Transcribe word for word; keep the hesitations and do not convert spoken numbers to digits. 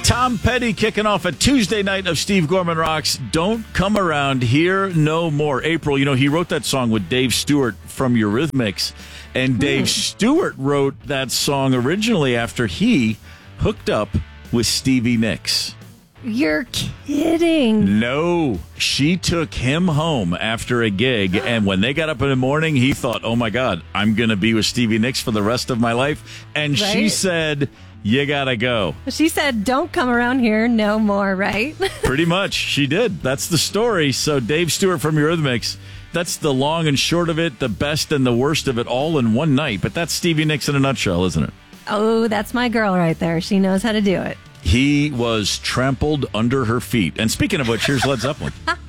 Tom Petty kicking off a Tuesday night of Steve Gorman Rocks. Don't Come Around Here No More. April, you know, he wrote that song with Dave Stewart from Eurythmics. And Dave Stewart wrote that song originally after he hooked up with Stevie Nicks. You're kidding. No, she took him home after a gig, and when they got up in the morning, he thought, oh my God, I'm going to be with Stevie Nicks for the rest of my life. And right? She said, you gotta go. She said, don't come around here no more, right? Pretty much, she did. That's the story. So Dave Stewart from Eurythmics, that's the long and short of it, the best and the worst of it all in one night. But that's Stevie Nicks in a nutshell, isn't it? Oh, that's my girl right there. She knows how to do it. He was trampled under her feet. And speaking of which, here's Led Zeppelin.